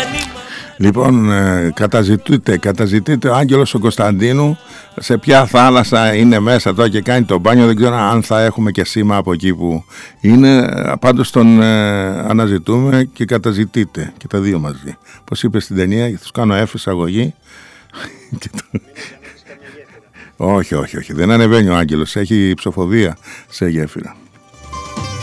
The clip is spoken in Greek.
Λοιπόν, καταζητείτε ο Άγγελος ο Κωνσταντίνου. Σε ποια θάλασσα είναι μέσα τώρα και κάνει το μπάνιο. Δεν ξέρω αν θα έχουμε και σήμα από εκεί που είναι. Πάντως τον αναζητούμε και καταζητείτε και τα δύο μαζί. Πώς είπε στην ταινία, τους κάνω εισαγωγή. Όχι, δεν ανεβαίνει ο Άγγελος. Έχει ψοφοβία σε γέφυρα.